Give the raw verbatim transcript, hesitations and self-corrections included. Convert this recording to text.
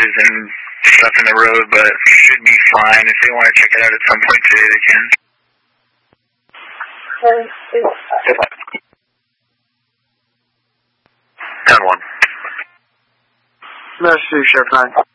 scratches and stuff in the road, but should be fine. If they want to check it out at some point today, they can. ten one. That's Sheriff nine.